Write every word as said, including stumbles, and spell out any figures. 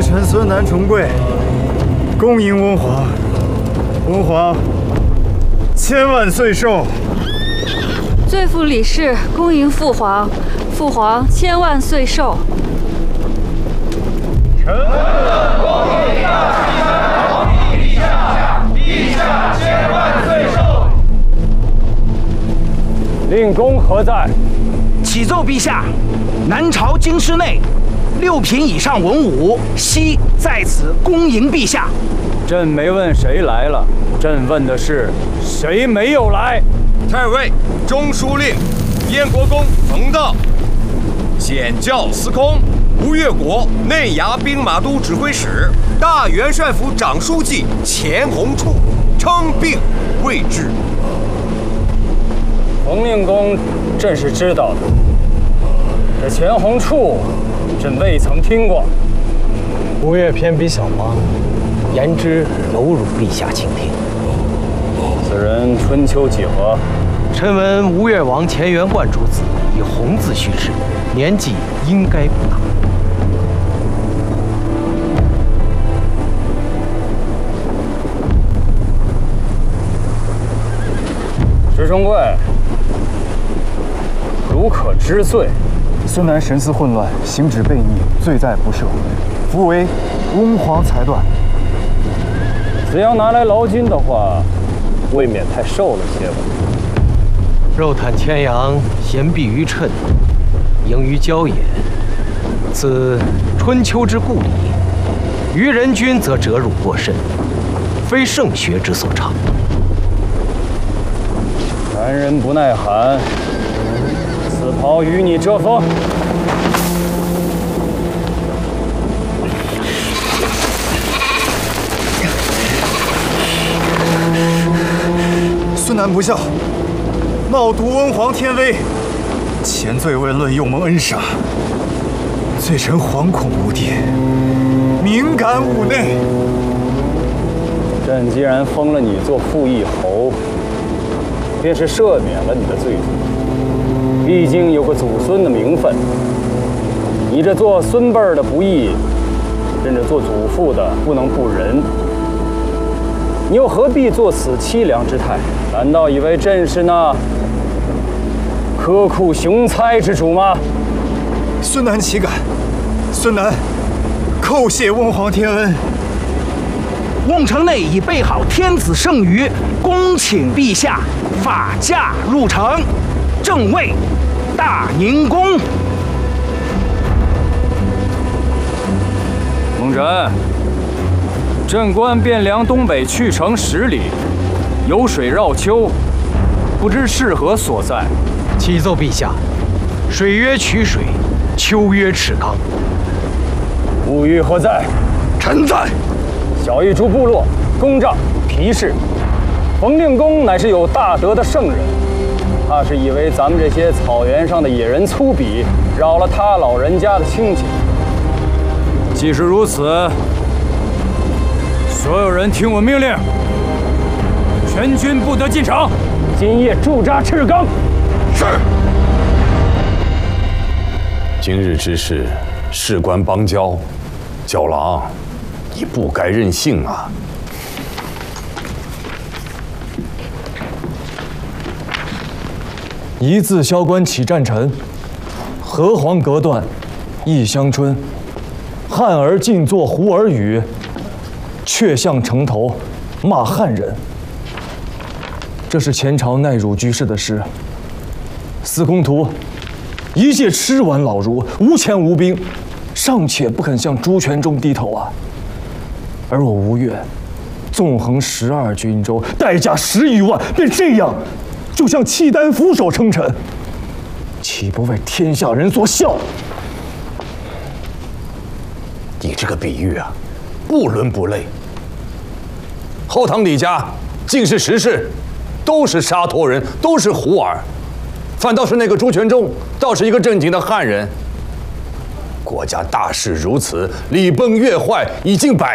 臣孙南重贵，恭迎温皇。温皇千万岁寿。 罪妇李氏恭迎父皇，父皇千万岁寿。 臣恭迎大陛下，陛下千万岁寿。 令公何在？ 启奏陛下，南朝京师内，六品以上文武悉在此恭迎陛下。 朕没问谁来了，朕问的是谁没有来。 太尉中书令燕国公冯道，检校司空吴越国内衙兵马都指挥使、大元帅府长书记钱弘处称病未治。 冯令公，朕是知道的。这钱弘处，朕未曾听过。 吴越偏比小王，言之有辱陛下倾听。 此人春秋几何？ 臣闻吴越王钱元贯主子，以弘字叙之，年纪应该不大。 石重贵，如可知罪。 孙南神思混乱，行止悖逆，罪在不赦，夫为温皇裁断。 此要拿来劳军的话，未免太瘦了些吧？ 肉袒牵羊，衔璧于谶，盈于郊野，此春秋之故理。于人君则折辱过甚，非圣学之所长。 男人不耐寒，此袍与你遮风。 孙南不孝，冒渎温皇天威，前罪未论，又蒙恩赏，罪臣惶恐无地，敏感五内。 朕既然封了你做副议侯，便是赦免了你的罪责。毕竟有个祖孙的名分，你这做孙辈儿的不义，朕这做祖父的不能不仁。你又何必做此凄凉之态？难道以为朕是那苛酷雄猜之主吗？ 孙南岂敢！孙南叩谢温皇天恩。 瓮城内已备好天子圣谕，恭请陛下法驾入城，正位大宁宫。 蒙尘，朕观汴梁东北去城十里，有水绕丘，不知是何所在。 启奏陛下，水曰曲水，丘曰赤冈。 物欲何在？ 臣在。 小玉诸部落公帐皮氏，冯令公乃是有大德的圣人，怕是以为咱们这些草原上的野人粗鄙，扰了他老人家的清静。既是如此，所有人听我命令，全军不得进城，今夜驻扎赤冈。 是。今日之事，事关邦交，九郎，你不该任性啊！ 一字萧关起战臣，河黄隔断忆乡春。汉儿尽作胡儿语，却向城头骂汉人。这是前朝奈汝居士的诗。司空图一介吃完老儒，无钱无兵，尚且不肯向朱全忠低头啊！而我吴越，纵横十二军州，带甲十余万，便这样，就像契丹俯首称臣，岂不为天下人所笑？ 你这个比喻啊，不伦不类。后唐李家尽是实事，都是沙陀人，都是胡儿，反倒是那个朱全忠，倒是一个正经的汉人。国家大势如此，礼崩乐坏，已经百